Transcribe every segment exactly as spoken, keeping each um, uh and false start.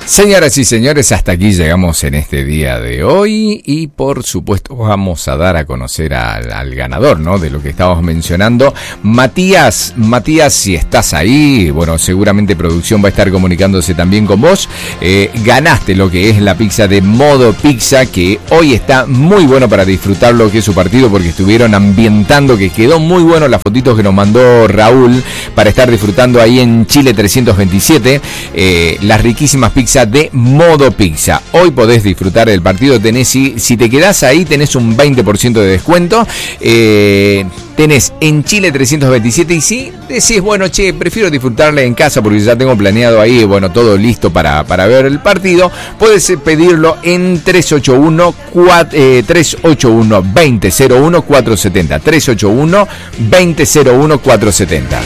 Señoras y señores, hasta aquí llegamos en este día de hoy y por supuesto vamos a dar a conocer al, al ganador, ¿no? De lo que estábamos mencionando. Matías, Matías, si estás ahí, bueno, seguramente producción va a estar comunicándose también con vos. Eh, ganaste lo que es la pizza de Modo Pizza, que hoy está muy bueno para disfrutar lo que es su partido, porque estuvieron ambientando, que quedó muy bueno las fotitos que nos mandó Raúl para estar disfrutando ahí en Chile trescientos veintisiete, eh, las riquísimas pizzas de Modo Pizza. Hoy podés disfrutar del partido. Tenés, si, si te quedás ahí, tenés un veinte por ciento de descuento. Eh, tenés en Chile trescientos veintisiete. Y si decís, bueno, che, prefiero disfrutarle en casa porque ya tengo planeado ahí, bueno, todo listo para, para ver el partido, podés pedirlo en tres ocho uno, tres ocho uno, dos cero cero uno, cuatro siete cero. tres ocho uno, dos cero cero uno, cuatro siete cero.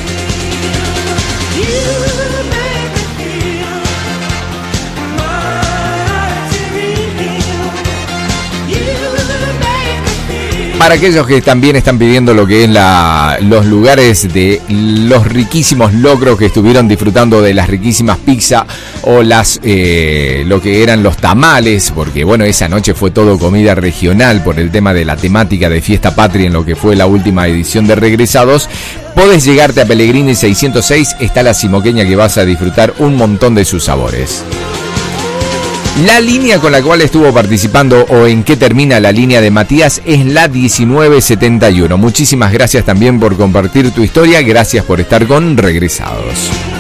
Para aquellos que también están pidiendo lo que es la, los lugares de los riquísimos locros que estuvieron disfrutando de las riquísimas pizzas o las eh, lo que eran los tamales, porque bueno, esa noche fue todo comida regional por el tema de la temática de Fiesta Patria en lo que fue la última edición de Regresados. Podés llegarte a Pellegrini seiscientos seis, está la simoqueña que vas a disfrutar un montón de sus sabores. La línea con la cual estuvo participando o en qué termina la línea de Matías es la diecinueve setenta y uno. Muchísimas gracias también por compartir tu historia, gracias por estar con Regresados.